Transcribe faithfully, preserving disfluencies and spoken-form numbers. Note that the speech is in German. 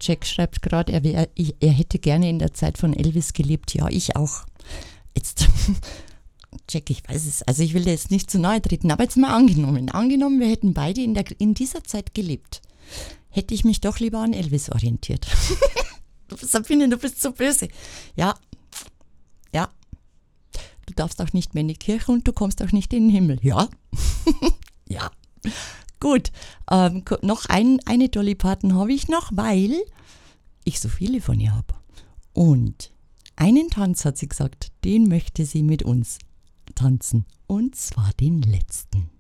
Jack schreibt gerade, er, wär- ich- er hätte gerne in der Zeit von Elvis gelebt. Ja, ich auch. Jetzt, Jack, ich weiß es, also ich will dir jetzt nicht zu nahe treten, aber jetzt mal angenommen. Angenommen, wir hätten beide in, der, in dieser Zeit gelebt. Hätte ich mich doch lieber an Elvis orientiert. Du bist, Sabine, du bist so böse. Ja, ja. Du darfst auch nicht mehr in die Kirche und du kommst auch nicht in den Himmel. Ja, ja. Gut, ähm, ko- noch ein, eine Dolly Parton habe ich noch, weil ich so viele von ihr habe. Und einen Tanz hat sie gesagt, den möchte sie mit uns tanzen. Und zwar den letzten.